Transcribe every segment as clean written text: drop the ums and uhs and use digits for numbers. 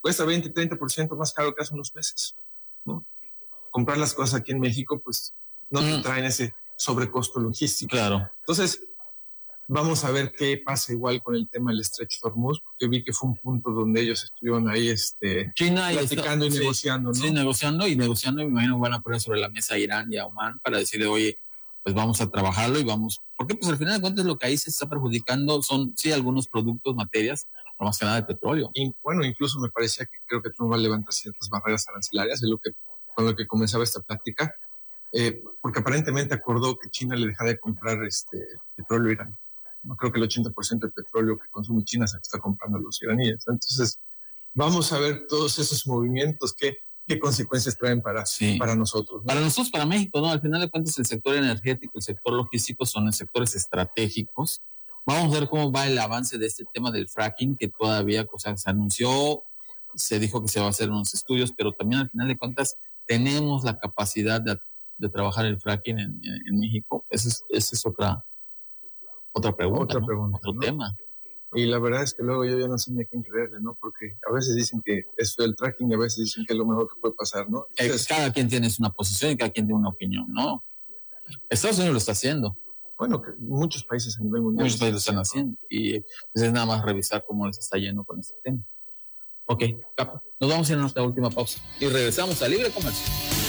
cuesta 20-30% más caro que hace unos meses, ¿no? Comprar las cosas aquí en México, pues no te traen ese sobrecosto logístico. Claro. Entonces, vamos a ver qué pasa igual con el tema del Estrecho de Hormuz, porque vi que fue un punto donde ellos estuvieron ahí China platicando y negociando, ¿no? Sí, negociando, y me imagino van a poner sobre la mesa a Irán y a Omán para decirle, oye, pues vamos a trabajarlo y vamos, porque pues al final de cuentas lo que ahí se está perjudicando son, sí, algunos productos, materias, pero más que nada de petróleo. Y bueno, incluso me parecía que creo que Trump va a levantar ciertas barreras arancelarias, es lo que, con lo que comenzaba esta plática, porque aparentemente acordó que China le dejara de comprar petróleo a Irán. No creo que el 80% del petróleo que consume China se está comprando a los iraníes. Entonces, vamos a ver todos esos movimientos, qué consecuencias traen para nosotros, ¿no? Para nosotros, para México, ¿no? Al final de cuentas, el sector energético, el sector logístico son los sectores estratégicos. Vamos a ver cómo va el avance de este tema del fracking, que todavía, o sea, se anunció, se dijo que se va a hacer unos estudios, pero también al final de cuentas tenemos la capacidad de trabajar el fracking en México. Esa es otra pregunta, otro tema. Y la verdad es que luego yo ya no sé ni a quién creerle, ¿no? Porque a veces dicen que es feo el tracking y a veces dicen que es lo mejor que puede pasar, ¿no? Entonces, cada quien tiene una posición y cada quien tiene una opinión, ¿no? Estados Unidos lo está haciendo. Bueno, que muchos países a nivel mundial. Muchos países lo están haciendo. Y pues es nada más revisar cómo les está yendo con este tema. Ok, Capa, nos vamos a ir a nuestra última pausa y regresamos a Libre Comercio.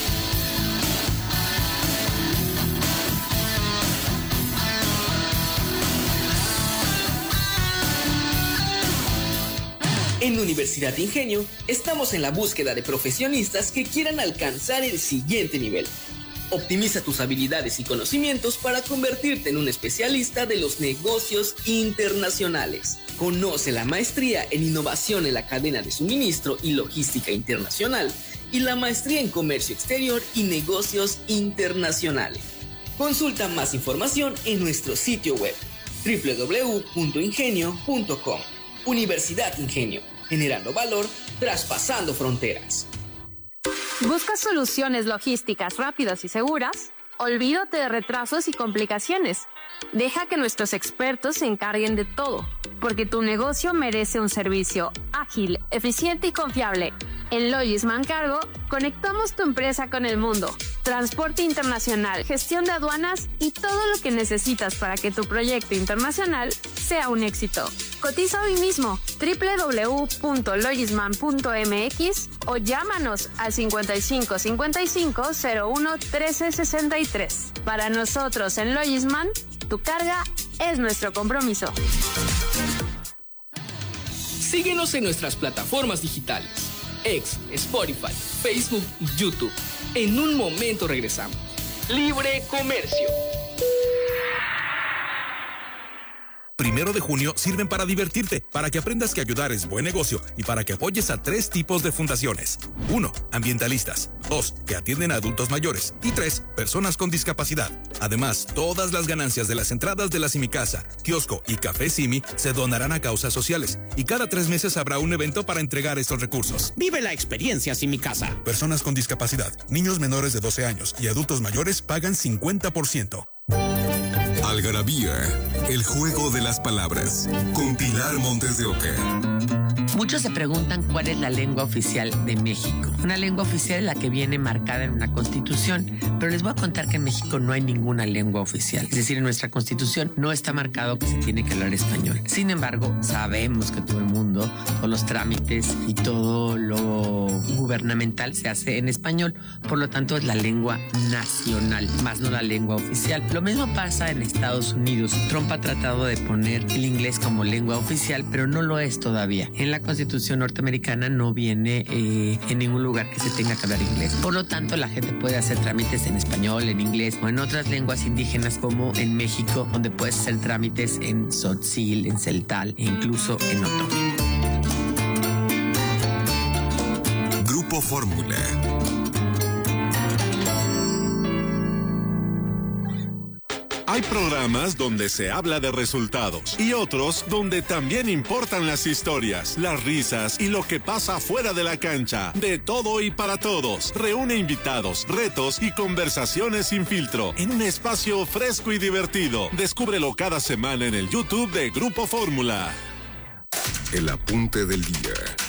En Universidad Ingenio estamos en la búsqueda de profesionistas que quieran alcanzar el siguiente nivel. Optimiza tus habilidades y conocimientos para convertirte en un especialista de los negocios internacionales. Conoce la maestría en innovación en la cadena de suministro y logística internacional y la maestría en comercio exterior y negocios internacionales. Consulta más información en nuestro sitio web www.ingenio.com. Universidad Ingenio, generando valor, traspasando fronteras. ¿Buscas soluciones logísticas rápidas y seguras? Olvídate de retrasos y complicaciones. Deja que nuestros expertos se encarguen de todo, porque tu negocio merece un servicio ágil, eficiente y confiable. En Logisman Cargo, conectamos tu empresa con el mundo. Transporte internacional, gestión de aduanas y todo lo que necesitas para que tu proyecto internacional sea un éxito. Cotiza hoy mismo www.logisman.mx o llámanos al 55 55 01 13 63. Para nosotros en Logisman, tu carga es nuestro compromiso. Síguenos en nuestras plataformas digitales: X, Spotify, Facebook y YouTube. En un momento regresamos. Libre Comercio. 1 de junio sirven para divertirte, para que aprendas que ayudar es buen negocio y para que apoyes a 3 tipos de fundaciones. 1. Ambientalistas. 2. Que atienden a adultos mayores. Y 3. Personas con discapacidad. Además, todas las ganancias de las entradas de la Simicasa, kiosco y café Simi se donarán a causas sociales. Y cada 3 meses habrá un evento para entregar estos recursos. Vive la experiencia Simicasa. Personas con discapacidad, niños menores de 12 años y adultos mayores pagan 50%. Algarabía, el juego de las palabras, con Pilar Montes de Oca. Muchos se preguntan cuál es la lengua oficial de México. Una lengua oficial es la que viene marcada en una constitución, pero les voy a contar que en México no hay ninguna lengua oficial. Es decir, en nuestra constitución no está marcado que se tiene que hablar español. Sin embargo, sabemos que todo el mundo, todos los trámites y todo lo gubernamental se hace en español. Por lo tanto, es la lengua nacional, más no la lengua oficial. Lo mismo pasa en Estados Unidos. Trump ha tratado de poner el inglés como lengua oficial, pero no lo es todavía. En la Constitución norteamericana no viene en ningún lugar que se tenga que hablar inglés. Por lo tanto, la gente puede hacer trámites en español, en inglés o en otras lenguas indígenas, como en México, donde puedes hacer trámites en tzotzil, en celtal e incluso en otomí. Grupo Fórmula. Hay programas donde se habla de resultados y otros donde también importan las historias, las risas y lo que pasa fuera de la cancha. De todo y para todos. Reúne invitados, retos y conversaciones sin filtro en un espacio fresco y divertido. Descúbrelo cada semana en el YouTube de Grupo Fórmula. El apunte del día.